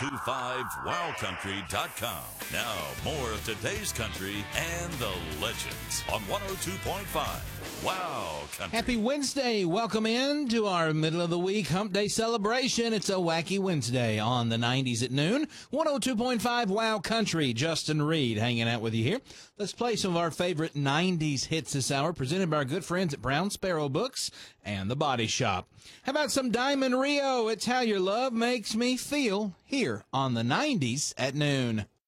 1025wowcountry.com. Now, more of today's country and the legends on 102.5 Wow Country. Happy Wednesday. Welcome in to our middle of the week hump day celebration. It's a wacky Wednesday on the 90s at noon. 102.5 Wow Country. Justin Reed hanging out with you here. Let's play some of our favorite 90s hits this hour, presented by our good friends at Brown Sparrow Books and The Body Shop. How about some Diamond Rio? It's how your love makes me feel here on the 90s at noon.